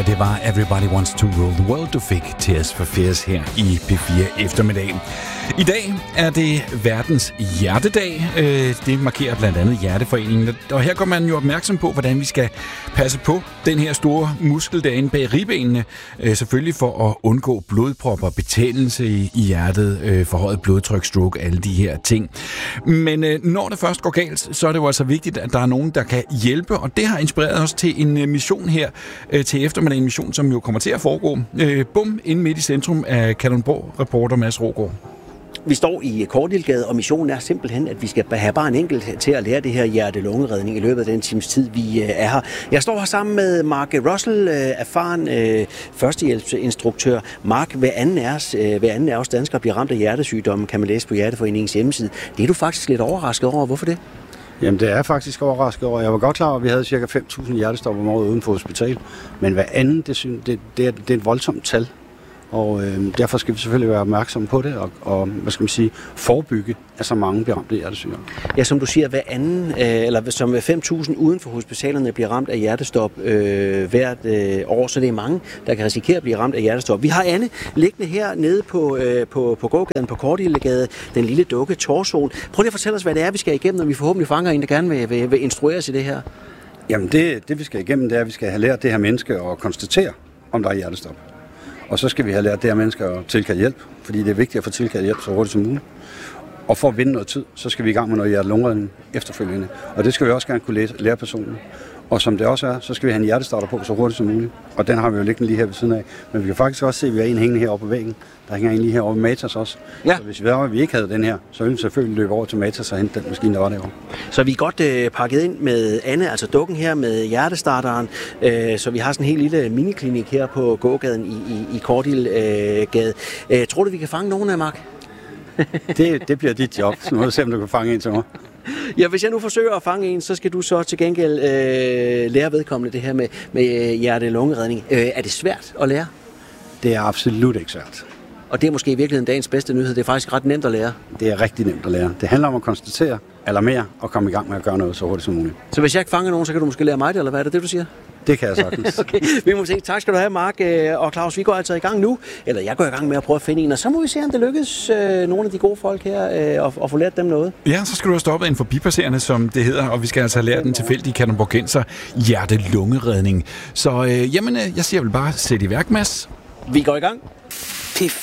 Ja, det var Everybody Wants to Rule the World, du fik Tears for Fears her i P4 eftermiddag. I dag er det verdens hjertedag. Det markerer blandt andet Hjerteforeningen. Og her går man jo opmærksom på, hvordan vi skal passe på den her store muskel derinde bag ribbenene. Selvfølgelig for at undgå blodpropper, betændelse i hjertet, forhøjet blodtryk, stroke, alle de her ting. Men når det først går galt, så er det jo altså vigtigt, at der er nogen, der kan hjælpe. Og det har inspireret os til en mission her til eftermiddag. En mission, som jo kommer til at foregå inde midt i centrum af Kalundborg. Reporter Mads Rogård. Vi står i Kortildgade, og missionen er simpelthen, at vi skal have bare en enkelt til at lære det her hjerte-lungeredning i løbet af den times tid, vi er her. Jeg står her sammen med Mark Russell, erfaren førstehjælpsinstruktør. Mark, hver anden af os danskere bliver ramt af hjertesygdomme, kan man læse på Hjerteforeningens hjemmeside. Det er du faktisk lidt overrasket over. Hvorfor det? Jamen, det er faktisk overrasket over. Jeg var godt klar over, at vi havde ca. 5.000 hjertestop om året uden for hospital. Men hver anden, det er et voldsomt tal. Og derfor skal vi selvfølgelig være opmærksomme på det og hvad skal man sige, forebygge, at så mange bliver ramt af hjertesygdom. Ja, som du siger, hver anden, eller som 5.000 uden for hospitalerne bliver ramt af hjertestop hvert år, så det er mange, der kan risikere at blive ramt af hjertestop. Vi har Anne liggende her nede på gågaden på Kortildegade, den lille dukke Torson. Prøv lige at fortælle os, hvad det er, vi skal igennem, når vi forhåbentlig fanger en, der gerne vil instrueres i det her. Jamen, det vi skal igennem, det er, at vi skal have lært det her menneske at konstatere, om der er hjertestop. Og så skal vi have lært det her mennesker at tilkalde hjælp, fordi det er vigtigt at få tilkaldt hjælp så hurtigt som muligt. Og for at vinde noget tid, så skal vi i gang med noget hjerte-lungeredning efterfølgende. Og det skal vi også gerne kunne lære personen. Og som det også er, så skal vi have en hjertestarter på så hurtigt som muligt. Og den har vi jo liggende lige her ved siden af. Men vi kan faktisk også se, at vi har en hængende heroppe på væggen. Der hænger en lige heroppe med Matas også. Ja. Så hvis vi ikke havde den her, så ville vi selvfølgelig løbe over til Matas og hente den maskine, der var derovre. Så vi er godt pakket ind med Anne, altså dukken her med hjertestarteren. Så vi har sådan en helt lille miniklinik her på gågaden i Kortildgade. Tror du, vi kan fange nogen af, Mark? Det bliver dit job. Så må du se, om du kan fange en til mig. Ja, hvis jeg nu forsøger at fange en, så skal du så til gengæld lære vedkommende det her med hjerte-lungeredning. Er det svært at lære? Det er absolut ikke svært. Og det er måske i virkeligheden dagens bedste nyhed. Det er faktisk ret nemt at lære. Det er rigtig nemt at lære. Det handler om at konstatere, alarmere og komme i gang med at gøre noget så hurtigt som muligt. Så hvis jeg ikke fanger nogen, så kan du måske lære mig det, eller hvad er det, du siger? Det kan jeg sagtens. Okay. Vi må se. Tak skal du have, Mark og Claus. Vi går altså i gang nu. Eller jeg går i gang med at prøve at finde en, og så må vi se, om det lykkes nogle af de gode folk her at få lært dem noget. Ja, så skal du have stoppet en forbipasserende, som det hedder, og vi skal altså have lært den tilfældige kalundborgenser hjerte-lungeredning. Så jeg siger vel bare, sæt i værk, Mads. Vi går i gang.